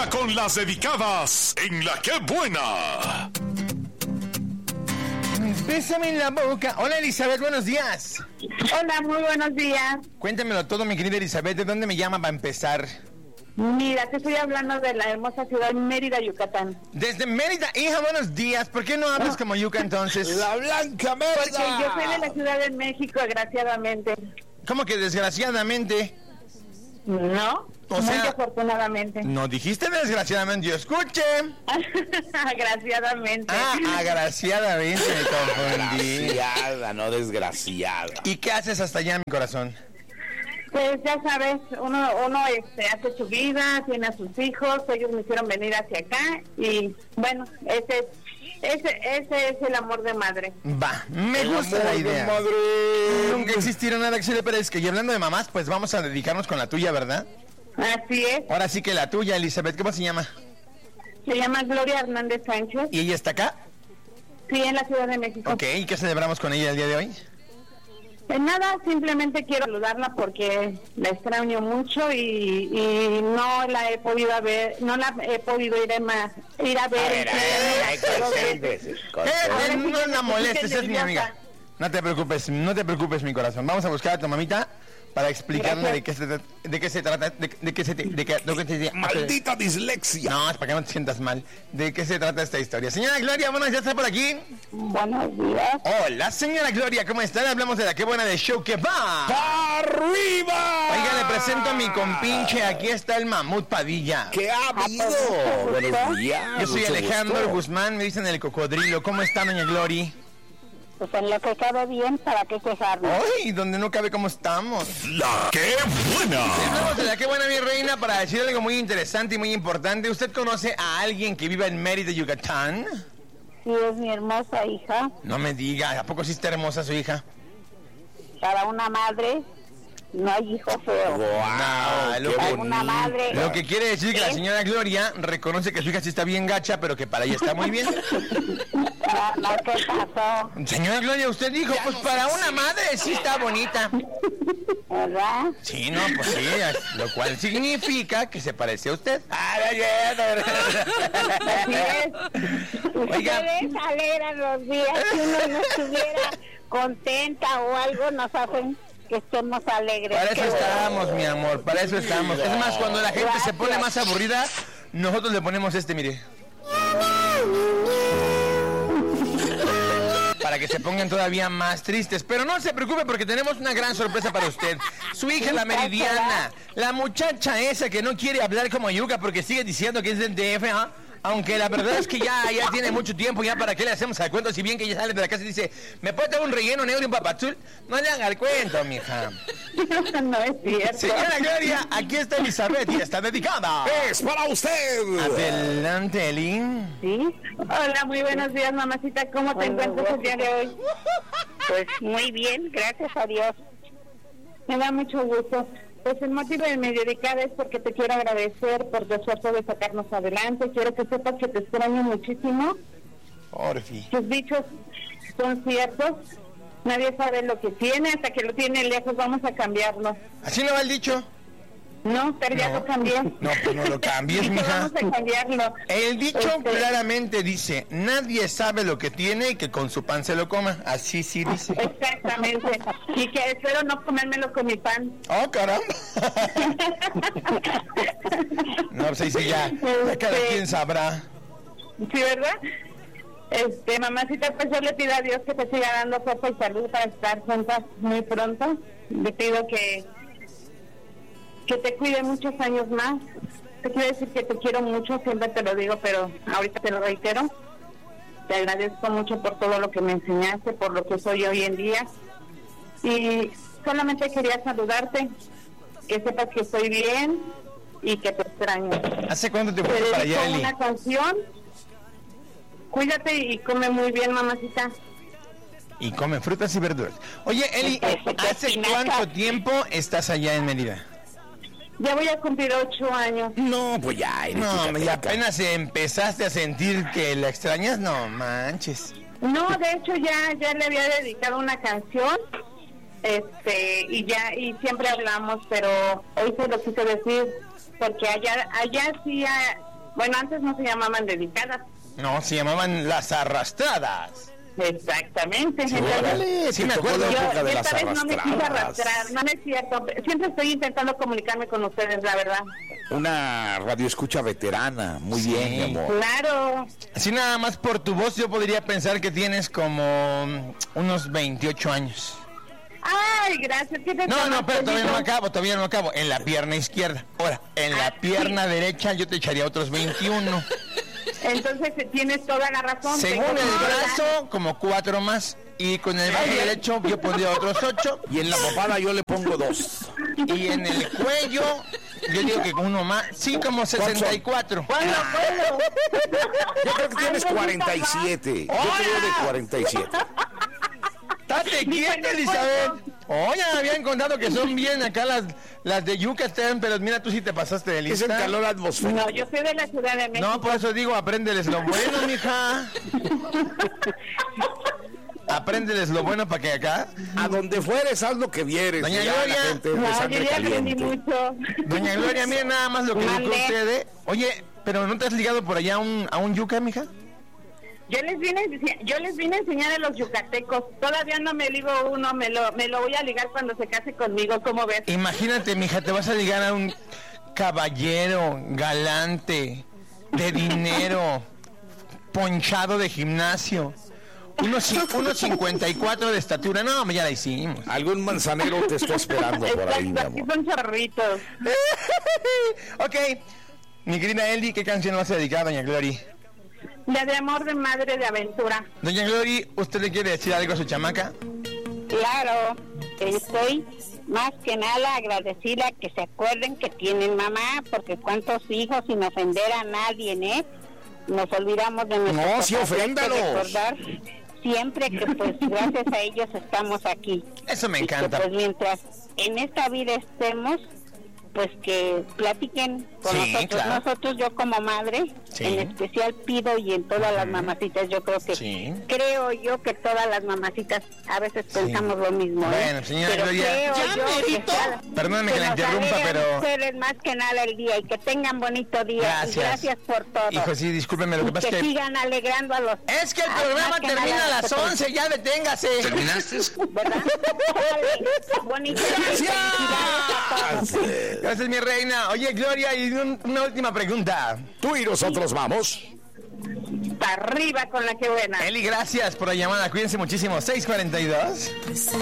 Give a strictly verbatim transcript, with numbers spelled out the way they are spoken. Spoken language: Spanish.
ahora con las dedicadas en La Qué Buena. Bésame en la boca. Hola, Elizabeth, buenos días. Hola, muy buenos días. Cuéntamelo todo, mi querida Elizabeth. ¿De dónde me llama para empezar? Mira, te estoy hablando de la hermosa ciudad de Mérida, Yucatán. Desde Mérida. Hija, buenos días. ¿Por qué no hablas como Yuca entonces? La Blanca Mérida. Porque yo soy de la Ciudad de México, desgraciadamente. ¿Cómo que desgraciadamente? No, O muy sea, desafortunadamente. No dijiste desgraciadamente, yo escuché. Agraciadamente. Ah, agraciadamente me confundí. Desgraciada, no desgraciada. ¿Y qué haces hasta allá, mi corazón? Pues ya sabes, uno uno este, hace su vida, tiene a sus hijos, ellos me hicieron venir hacia acá y bueno, ese es, ese, ese es el amor de madre. Va, me El gusta amor la de idea. madre. Nunca existieron nada que se le parezca. Y hablando de mamás, pues vamos a dedicarnos con la tuya, ¿verdad? Así es, Ahora sí que la tuya, Elizabeth, ¿cómo se llama? se llama Gloria Hernández Sánchez, ¿Y ella está acá? sí, en la Ciudad de México. Ok, ¿y qué celebramos con ella el día de hoy? Pues nada, simplemente quiero saludarla porque la extraño mucho y, y no la he podido ver, no la he podido ir a, más, ir a ver. A ver, a ver, a ver, pero de- concéntrese, Eh, concéntrese. no la molestes, es mi amiga. No te preocupes, no te preocupes, mi corazón. Vamos a buscar a tu mamita para explicarle de qué se trata, de qué se trata, de, de qué se, de qué, de qué se- Maldita dislexia. No, es para que no te sientas mal. ¿De qué se trata esta historia? Señora Gloria, bueno, ya está por aquí. Buenos días. Hola, señora Gloria, ¿cómo están? Hablamos de la Qué Buena de Show que va. ¡Arriba! Oiga, le presento a mi compinche, aquí está el Mamut Padilla. ¿Qué ha habido? Buenos días. Yo soy mucho Alejandro gusto. Guzmán, me dicen el cocodrilo. ¿Cómo está, doña Glory? Pues en lo que cabe bien, ¿para qué quejarnos? ¡Ay! Donde no cabe cómo estamos. La Qué Buena. Hablamos de la Qué Buena, mi reina, para decir algo muy interesante y muy importante. ¿Usted conoce a alguien que viva en Mérida, Yucatán? Sí, es mi hermosa hija, No me diga, ¿a poco sí está hermosa su hija? para una madre no hay hijo feo. ¡Guau! No, lo ¡Qué que- bonito! Una madre. Lo que quiere decir que la ¿Eh? señora Gloria reconoce que su hija sí está bien gacha, pero que para ella está muy bien. No, no, ¿qué pasó? Señora Gloria, usted dijo, pues para una madre sí está bonita. ¿Verdad? Sí, no, pues sí, lo cual significa que se parece a usted. Así es. Oiga. Ustedes alegran los días. Si uno no estuviera contenta o algo, nos hacen que estemos alegres. Para eso Qué bueno. estamos, mi amor, para eso estamos. Es más, cuando la gente se pone más aburrida, nosotros le ponemos este, mire. Para que se pongan todavía más tristes. Pero no se preocupe porque tenemos una gran sorpresa para usted. Su hija, la Meridiana, la muchacha esa que no quiere hablar como Yuca porque sigue diciendo que es del D F, ¿ah? Aunque la verdad es que ya, ya tiene mucho tiempo, ya para qué le hacemos al cuento, si bien que ella sale de la casa y dice, ¿me puede dar un relleno negro y un papazul? No le haga el cuento, mija. No es cierto. Señora Gloria, aquí está Elizabeth y está dedicada. ¡Es para usted! Adelante, Eli. ¿Sí? Hola, muy buenos días, mamacita. ¿Cómo te encuentras el día de hoy? Pues muy bien, gracias a Dios. Me da mucho gusto. Pues el motivo de mi dedicada es porque te quiero agradecer por tu esfuerzo de sacarnos adelante. Quiero que sepas que te extraño muchísimo. Orfi. Tus dichos son ciertos. Nadie sabe lo que tiene, hasta que lo tiene lejos vamos a cambiarlo. ¿Así no va el dicho? No, pero ya No. lo cambié. No, pues no lo cambies, mija. Vamos a cambiarlo. El dicho Este, claramente dice, nadie sabe lo que tiene y que con su pan se lo coma. Así sí dice. Exactamente. Y que espero no comérmelo con mi pan. Oh, caramba. No, pues ahí sí ya, ya cada Este, quien sabrá. Sí, ¿verdad? Este, mamacita, pues yo le pido a Dios que te siga dando fuerza y salud para estar juntas muy pronto. Le pido que que te cuide muchos años más. Te quiero decir que te quiero mucho, siempre te lo digo, pero ahorita te lo reitero. Te agradezco mucho por todo lo que me enseñaste, por lo que soy hoy en día. Y solamente quería saludarte, que sepas que estoy bien y que te extraño. ¿Hace cuánto te Te fuiste para dedico allá, Eli? una canción. Cuídate y come muy bien, mamacita. Y come frutas y verduras. Oye, Eli, ¿hace cuánto tiempo estás allá en Mérida? Ya voy a cumplir ocho años. No, pues ya. eres No, y chica, apenas empezaste a sentir que la extrañas, no manches. No, de hecho ya ya le había dedicado una canción, este y ya y siempre hablamos, pero hoy se lo quise decir porque allá allá sí ha- Bueno, antes no se llamaban dedicadas. No, se llamaban Las Arrastradas. Exactamente. Sí, Entonces, órale, sí me acuerdo. La yo época de las esta vez no me quise arrastradas. arrastrar, no, no es cierto. Siempre estoy intentando comunicarme con ustedes, la verdad. Una radioescucha veterana. Muy Sí. bien, mi amor. Claro. Así nada más por tu voz yo podría pensar que tienes como mm, unos veintiocho años. Ay, gracias. ¿Qué te No, tomas, no, pero todavía no Pedrito? acabo, todavía no acabo. En la pierna izquierda. Ahora, en la Ah, pierna derecha yo te echaría otros veintiuno. Entonces tienes toda la razón. Según Tengo el toda la- brazo, como cuatro más. Y con el brazo derecho yo pondría otros ocho. Y en la papada yo le pongo dos. Y en el cuello, yo digo que uno más. Sí, como sesenta y cuatro. Bueno, bueno. Yo creo que tienes cuarenta y siete. Yo creo de cuarenta y siete. ¡Estate Ni quieta, con el Elizabeth! cuello. Oye, me habían contado que son bien acá las, las de Yucatán, pero mira, tú sí te pasaste de Es el lista. calor atmosférico. No, yo soy de la Ciudad de México. No, por eso digo, apréndeles lo bueno, mija. Apréndeles lo bueno para que acá. A donde fueres, haz lo que vieres. Doña Ya la Gloria. gente es de No, yo sangre ya aprendí caliente. mucho. Doña Gloria, mira nada más lo que Mande. dijo usted, ¿eh? Oye, pero ¿no te has ligado por allá a un, a un yuca, mija? Yo les vine a enseñar, yo les vine a enseñar a los yucatecos. Todavía no me ligo uno, me lo, me lo voy a ligar cuando se case conmigo, ¿cómo ves? Imagínate, mija, te vas a ligar a un caballero galante, de dinero, ponchado de gimnasio, unos, ci- unos cincuenta y cuatro de estatura. No, ya la hicimos. Algún manzanero te está esperando por ahí, mi Exacto, aquí amor. son chorritos. Ok, mi querida Eli, ¿qué canción vas a dedicar a Doña Glory? La de amor de madre de aventura. Doña Glory, ¿usted le quiere decir algo a su chamaca? Claro, estoy más que nada agradecida que se acuerden que tienen mamá, porque cuántos hijos sin ofender a nadie, ¿eh? Nos olvidamos de nuestros No, sí, papás, hay que oféndalos. recordar siempre que pues gracias a ellos estamos aquí. Eso me Y que, encanta. pues mientras en esta vida estemos, pues que platiquen con Sí, nosotros. claro. Nosotros, yo como madre, Sí. en especial pido y en todas las mamacitas, yo creo que, Sí. creo yo que todas las mamacitas a veces pensamos lo mismo. ¿eh? Bueno, señora pero Gloria. creo Ya, yo que merito. sea- Perdóname que la nos interrumpa, alegran pero- ustedes más que nada el día y que tengan bonito día. Gracias. Y gracias por todo. Hijo, sí, discúlpeme, lo que Y pasa que es que... sigan alegrando a los... Es que el a- programa más que termina nada a las los- once, ya deténgase. ¿Terminaste? ¿Verdad? Órale, bonito día y felicidades a todos. Gracias, mi reina. Oye, Gloria, y un- una última pregunta. Tú y nosotros vamos. Para arriba con la que buena. Eli, gracias por la llamada. Cuídense muchísimo. seis cuarenta y dos.